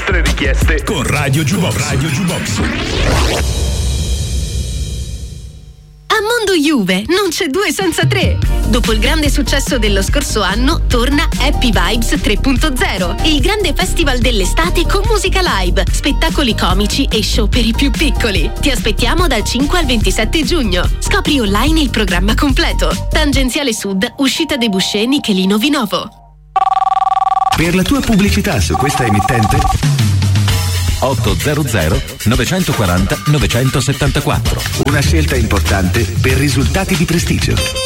vostre richieste con Radio Jukebox. A Mondo Juve non c'è 2 senza 3. Dopo il grande successo dello scorso anno, torna Happy Vibes 3.0, il grande festival dell'estate con musica live, spettacoli comici e show per i più piccoli. Ti aspettiamo dal 5 al 27 giugno. Scopri online il programma completo. Tangenziale Sud, uscita dei Buscè, Michelino Vinovo. Per la tua pubblicità su questa emittente 800 940 974. Una scelta importante per risultati di prestigio.